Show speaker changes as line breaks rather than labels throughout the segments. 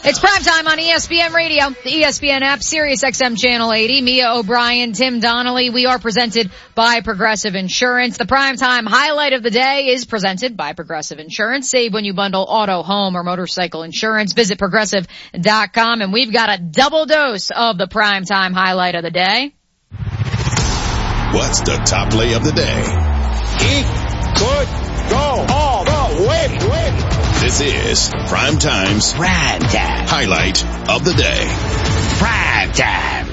It's primetime on ESPN Radio, the ESPN app, Sirius XM Channel 80. Mia O'Brien, Tim Donnelly. We are presented by Progressive Insurance. The primetime highlight of the day is presented by Progressive Insurance. Save when you bundle auto, home, or motorcycle insurance. Visit Progressive.com, and we've got a double dose of the primetime highlight of the day.
What's the top play of the day?
He could go all the way.
This is Primetime's highlight of the day.
Prime time.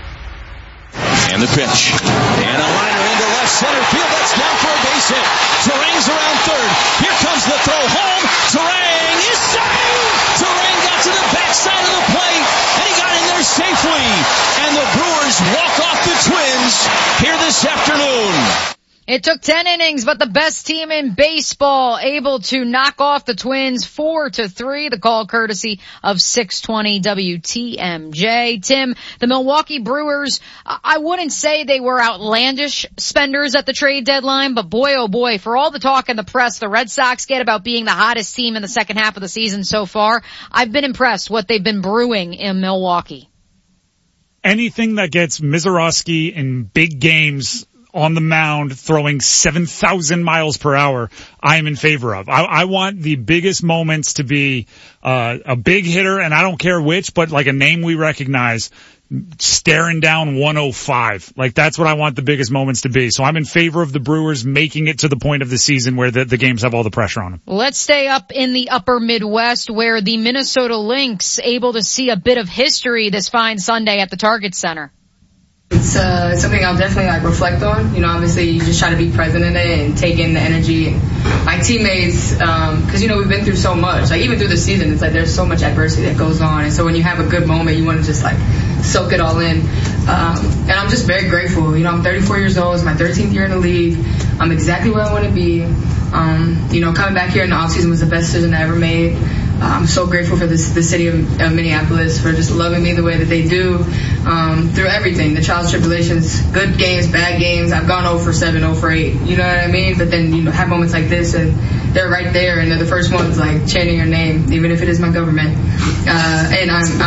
And the pitch. And a liner into left center field. That's down for a base hit. Terang's around third. Here comes the throw home. Terang is saved. Terang got to the backside of the plate, and he got in there safely. And the Brewers walk off the Twins here this afternoon.
It took 10 innings, but the best team in baseball able to knock off the Twins 4-3. The call courtesy of 620 WTMJ. Tim, the Milwaukee Brewers, I wouldn't say they were outlandish spenders at the trade deadline, but boy, oh boy, for all the talk in the press the Red Sox get about being the hottest team in the second half of the season so far, I've been impressed what they've been brewing in Milwaukee.
Anything that gets Mizorowski in big games on the mound throwing 7,000 miles per hour, I am in favor of. I want the biggest moments to be a big hitter, and I don't care which, but like a name we recognize, staring down 105. Like, that's what I want the biggest moments to be. So I'm in favor of the Brewers making it to the point of the season where the games have all the pressure on them.
Let's stay up in the upper Midwest, where the Minnesota Lynx able to see a bit of history this fine Sunday at the Target Center.
It's something I'll definitely reflect on. Obviously you just try to be present in it and take in the energy. And my teammates, cause we've been through so much. Like, even through the season, it's like there's so much adversity that goes on. And so when you have a good moment, you want to just soak it all in. And I'm just very grateful. I'm 34 years old. It's my 13th year in the league. I'm exactly where I want to be. Coming back here in the offseason was the best decision I ever made. I'm so grateful for the city of Minneapolis for just loving me the way that they do, through everything, the trials, tribulations, good games, bad games. I've gone 0 for 7, 0 for 8, you know what I mean? But then, have moments like this, and they're right there, and they're the first ones, chanting your name, even if it is my government. And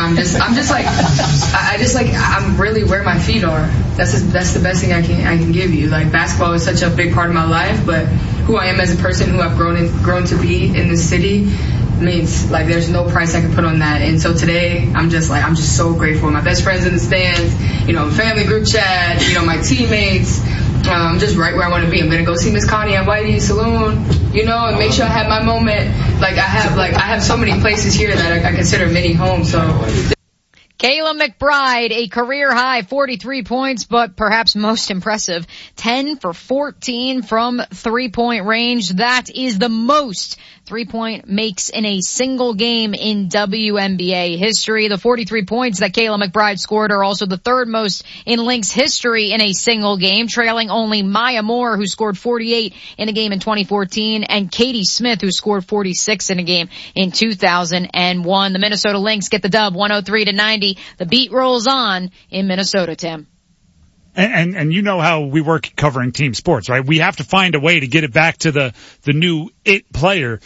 I'm really where my feet are. That's the best thing I can give you. Basketball is such a big part of my life, but who I am as a person, who I've grown to be in this city, means there's no price I can put on that. And so today I'm just so grateful. My best friends in the stands, family group chat, my teammates. I'm just right where I want to be. I'm gonna go see Miss Connie at Whitey's Saloon, and make sure I have my moment. I have so many places here that I consider mini home. So
Kayla McBride, a career-high 43 points, but perhaps most impressive, 10 for 14 from three-point range. That is the most three-point makes in a single game in WNBA history. The 43 points that Kayla McBride scored are also the third most in Lynx history in a single game, trailing only Maya Moore, who scored 48 in a game in 2014, and Katie Smith, who scored 46 in a game in 2001. The Minnesota Lynx get the dub 103-90. The beat rolls on in Minnesota, Tim.
And you know how we work covering team sports, right? We have to find a way to get it back to the new it player.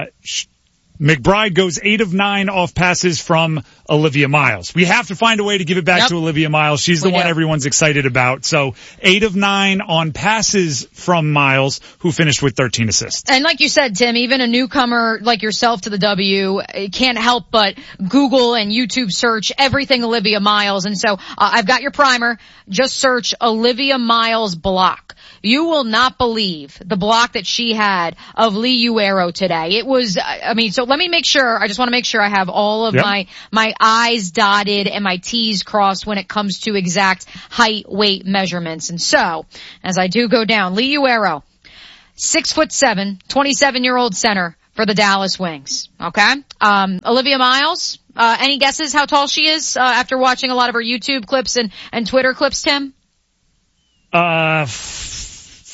McBride goes 8 of 9 off passes from Olivia Miles. We have to find a way to give it back to Olivia Miles. She's the one everyone's excited about. So 8 of 9 on passes from Miles, who finished with 13 assists.
And like you said, Tim, even a newcomer like yourself to the W can't help but Google and YouTube search everything Olivia Miles. And so I've got your primer. Just search Olivia Miles block. You will not believe the block that she had of Lee Uero today. It was, so let me make sure, I just want to make sure I have all of my I's dotted and my T's crossed when it comes to exact height, weight measurements. And so, as I do go down, Lee Uero, 6'7", 27-year-old center for the Dallas Wings. Okay? Olivia Miles, any guesses how tall she is, after watching a lot of her YouTube clips and Twitter clips, Tim?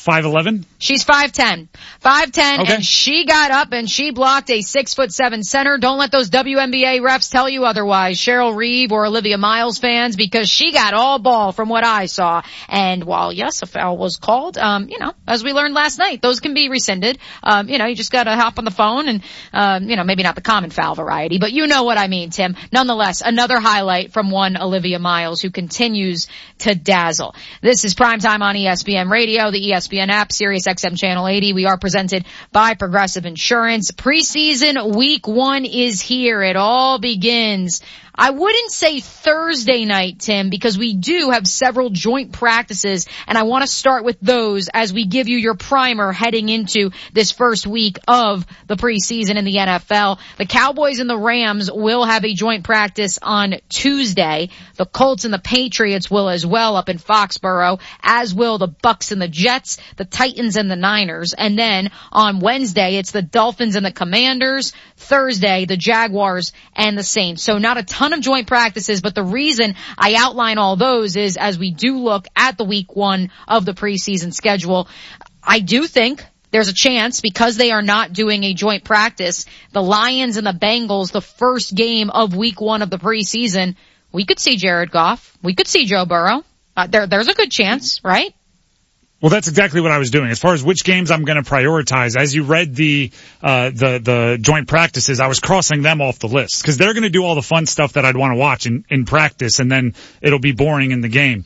5'11"?
She's 5'10". 5'10",
okay.
And she got up and she blocked a 6'7" center. Don't let those WNBA refs tell you otherwise, Cheryl Reeve or Olivia Miles fans, because she got all ball from what I saw. And while, yes, a foul was called, as we learned last night, those can be rescinded. You just gotta hop on the phone and, maybe not the common foul variety, but you know what I mean, Tim. Nonetheless, another highlight from one Olivia Miles who continues to dazzle. This is Primetime on ESPN Radio, the ESPN app, Sirius XM Channel 80. We are presented by Progressive Insurance. Preseason week 1 is here. It all begins, I wouldn't say Thursday night, Tim, because we do have several joint practices, and I want to start with those as we give you your primer heading into this first week of the preseason in the NFL. The Cowboys and the Rams will have a joint practice on Tuesday. The Colts and the Patriots will as well up in Foxborough, as will the Bucks and the Jets, the Titans and the Niners. And then on Wednesday, it's the Dolphins and the Commanders. Thursday, the Jaguars and the Saints. So not a ton of joint practices, but the reason I outline all those is as we do look at the week 1 of the preseason schedule, I do think there's a chance, because they are not doing a joint practice, the Lions and the Bengals, the first game of week 1 of the preseason, we could see Jared Goff. We could see Joe Burrow. There's a good chance, right?
Well, that's exactly what I was doing. As far as which games I'm going to prioritize, as you read the joint practices, I was crossing them off the list because they're going to do all the fun stuff that I'd want to watch in practice, and then it'll be boring in the game.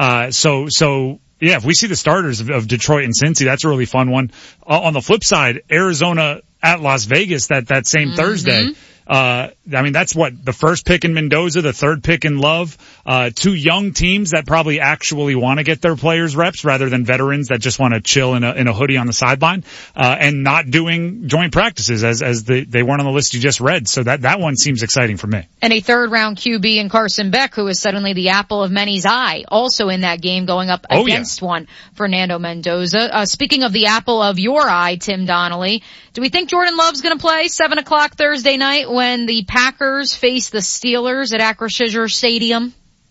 So yeah, if we see the starters of Detroit and Cincy, that's a really fun one. On the flip side, Arizona at Las Vegas that same Thursday. That's the first pick in Mendoza, the third pick in Love, 2 young teams that probably actually want to get their players reps rather than veterans that just want to chill in a hoodie on the sideline, and not doing joint practices as they weren't on the list you just read. So that one seems exciting for me.
And a 3rd round QB in Carson Beck, who is suddenly the apple of many's eye, also in that game going up against one Fernando Mendoza. Speaking of the apple of your eye, Tim Donnelly, do we think Jordan Love's going to play 7:00 Thursday night when the Packers face the Steelers at Acrisure Stadium?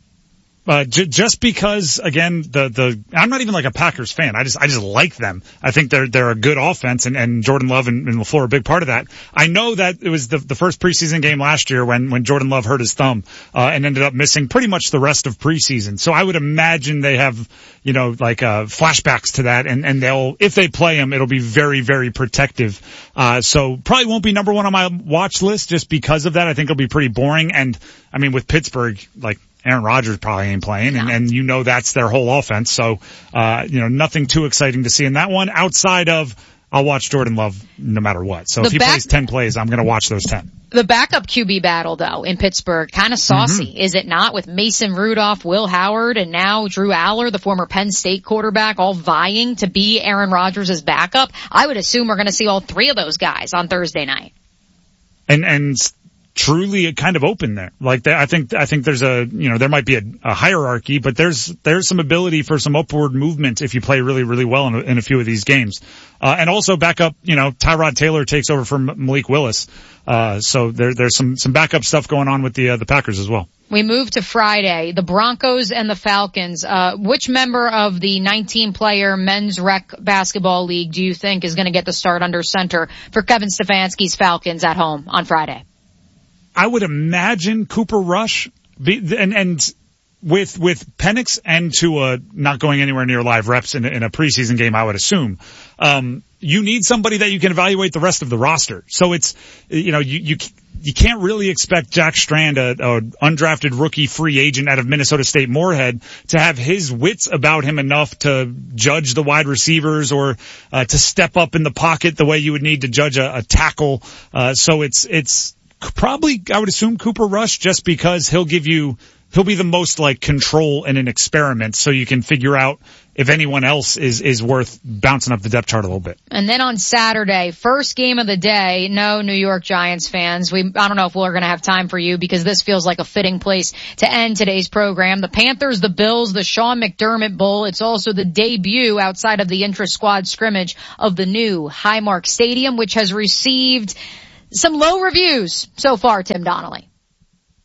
Just because, again, I'm not even like a Packers fan. I just like them. I think they're a good offense, and Jordan Love and LaFleur are a big part of that. I know that it was the first preseason game last year when Jordan Love hurt his thumb, and ended up missing pretty much the rest of preseason. So I would imagine they have, flashbacks to that, and if they play him, it'll be very, very protective. So probably won't be number 1 on my watch list just because of that. I think it'll be pretty boring. And with Pittsburgh, Aaron Rodgers probably ain't playing, and that's their whole offense. So, nothing too exciting to see in that one outside of I'll watch Jordan Love no matter what. So if he plays 10 plays, I'm going to watch those 10.
The backup QB battle, though, in Pittsburgh, kind of saucy, is it not? With Mason Rudolph, Will Howard, and now Drew Aller, the former Penn State quarterback, all vying to be Aaron Rodgers' backup. I would assume we're going to see all 3 of those guys on Thursday night.
And truly kind of open there. I think there's there might be a hierarchy, but there's some ability for some upward movement if you play really, really well in a few of these games. And also backup, Tyrod Taylor takes over for Malik Willis. So there's some backup stuff going on with the Packers as well.
We move to Friday, the Broncos and the Falcons. Which member of the 19-player men's rec basketball league do you think is going to get the start under center for Kevin Stefanski's Falcons at home on Friday?
I would imagine Cooper Rush, and with Penix and Tua not going anywhere near live reps in a preseason game, I would assume, you need somebody that you can evaluate the rest of the roster. So it's, you can't really expect Jack Strand, a undrafted rookie free agent out of Minnesota State Moorhead, to have his wits about him enough to judge the wide receivers or to step up in the pocket the way you would need to judge a tackle. So it's probably, I would assume, Cooper Rush, just because he'll be the most control in an experiment, so you can figure out if anyone else is worth bouncing up the depth chart a little bit.
And then on Saturday, first game of the day, no New York Giants fans. I don't know if we're going to have time for you because this feels like a fitting place to end today's program. The Panthers, the Bills, the Sean McDermott Bowl. It's also the debut outside of the intra-squad scrimmage of the new Highmark Stadium, which has received some low reviews so far, Tim Donnelly.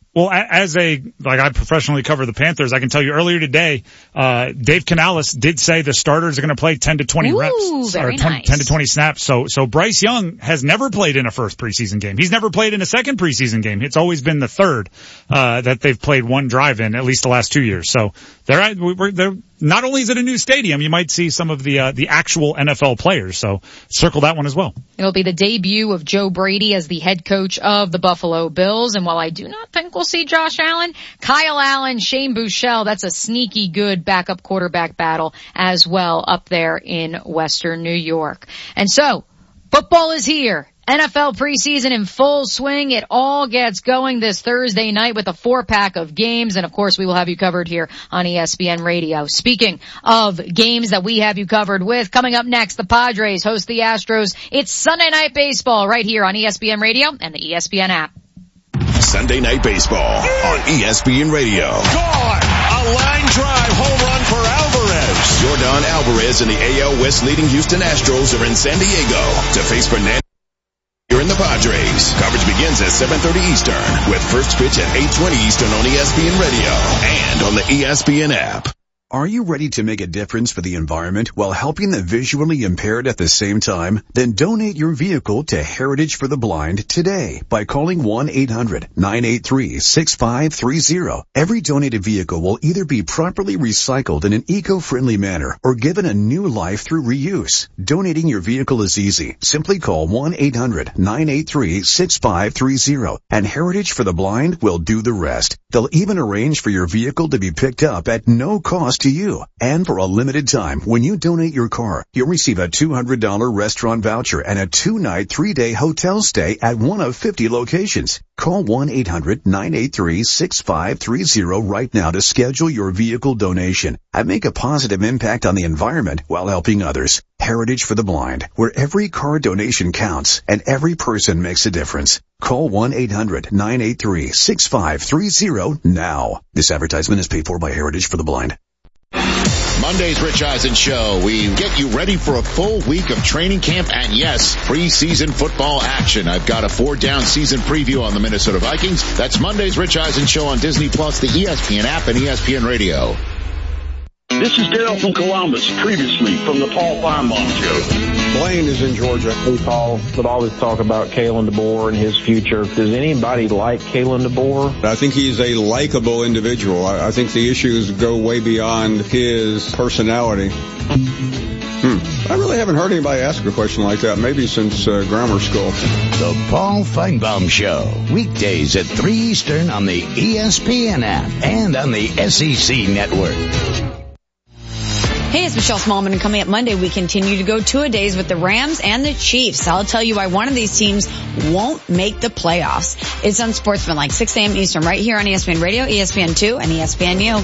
Well, I professionally cover the Panthers, I can tell you earlier today, Dave Canales did say the starters are going to play 10 to 20 reps.
Very nice.
10 to 20 snaps. So Bryce Young has never played in a first preseason game. He's never played in a second preseason game. It's always been the third, that they've played one drive in, at least the last 2 years. So they're not only is it a new stadium, you might see some of the actual NFL players. So circle that one as well.
It'll be the debut of Joe Brady as the head coach of the Buffalo Bills. And while I do not think we'll see Josh Allen, Kyle Allen, Shane Buechele, that's a sneaky good backup quarterback battle as well up there in Western New York. And so, football is here. NFL preseason in full swing. It all gets going this Thursday night with a 4-pack of games. And of course, we will have you covered here on ESPN Radio. Speaking of games that we have you covered with, coming up next, the Padres host the Astros. It's Sunday Night Baseball right here on ESPN Radio and the ESPN app.
Sunday Night Baseball on ESPN Radio.
Gone! A line drive home run for Alvarez.
Yordan Alvarez and the AL West leading Houston Astros are in San Diego to face Fernando here in the Padres. Coverage begins at 7:30 Eastern with first pitch at 8:20 Eastern on ESPN Radio and on the ESPN app.
Are you ready to make a difference for the environment while helping the visually impaired at the same time? Then donate your vehicle to Heritage for the Blind today by calling 1-800-983-6530. Every donated vehicle will either be properly recycled in an eco-friendly manner or given a new life through reuse. Donating your vehicle is easy. Simply call 1-800-983-6530 and Heritage for the Blind will do the rest. They'll even arrange for your vehicle to be picked up at no cost to you. And for a limited time, when you donate your car, you'll receive a $200 restaurant voucher and a 2-night, 3-day hotel stay at one of 50 locations. Call 1-800-983-6530 right now to schedule your vehicle donation and make a positive impact on the environment while helping others. Heritage for the Blind, where every car donation counts and every person makes a difference. Call 1-800-983-6530 now. This advertisement is paid for by Heritage for the Blind.
Monday's Rich Eisen Show. We get you ready for a full week of training camp and, yes, preseason football action. I've got a 4-down season preview on the Minnesota Vikings. That's Monday's Rich Eisen Show on Disney+, the ESPN app, and ESPN Radio.
This is Dale from Columbus, previously from the Paul Feinbaum Show.
Blaine is in Georgia. Paul would always talk about Kalen DeBoer and his future. Does anybody like Kalen DeBoer?
I think he's a likable individual. I think the issues go way beyond his personality. I really haven't heard anybody ask a question like that, maybe since grammar school.
The Paul Feinbaum Show, weekdays at 3 Eastern on the ESPN app and on the SEC Network.
Hey, it's Michelle Smallman, and coming up Monday, we continue to go two-a-days with the Rams and the Chiefs. I'll tell you why one of these teams won't make the playoffs. It's Unsportsmanlike, 6 a.m. Eastern, right here on ESPN Radio, ESPN2, and ESPNU.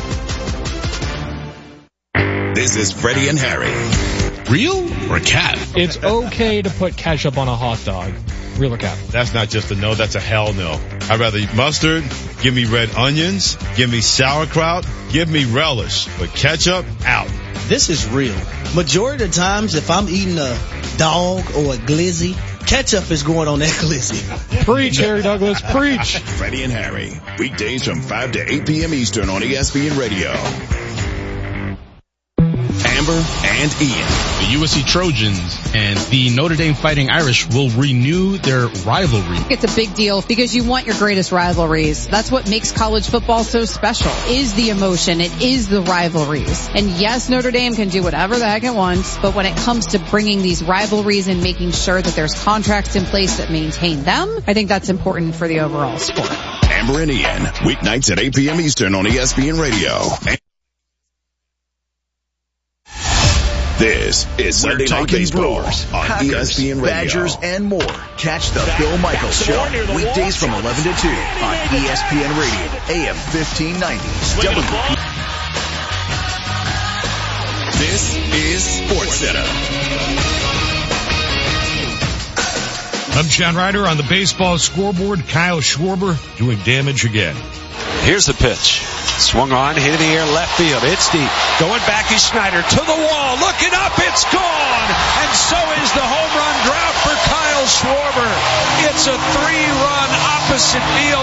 This is Freddie and Harry.
Real or cat?
It's okay to put ketchup on a hot dog. Real or cat?
That's not just a no, that's a hell no. I'd rather eat mustard, give me red onions, give me sauerkraut, give me relish. But ketchup, out.
This is real. Majority of the times, if I'm eating a dog or a glizzy, ketchup is going on that glizzy.
Preach, Harry Douglas, preach.
Freddie and Harry, weekdays from 5 to 8 p.m. Eastern on ESPN Radio. Amber and Ian.
The USC Trojans and the Notre Dame Fighting Irish will renew their rivalry.
It's a big deal because you want your greatest rivalries. That's what makes college football so special, is the emotion. It is the rivalries. And yes, Notre Dame can do whatever the heck it wants, but when it comes to bringing these rivalries and making sure that there's contracts in place that maintain them, I think that's important for the overall sport.
Amber and Ian, weeknights at 8 p.m. Eastern on ESPN Radio. This is Sunday Night Baseball on ESPN Radio.
Badgers, and more. Catch the Bill Michaels Show weekdays from 11 to 2 on ESPN Radio, AM 1590. WP.
This is SportsCenter.
I'm John Ryder on the baseball scoreboard. Kyle Schwarber doing damage again.
Here's the pitch. Swung on, hit in the air, left field. It's deep. Going back is Schneider to the wall. Looking up, it's gone. And so is the home run drought for Kyle Schwarber. It's a 3-run opposite field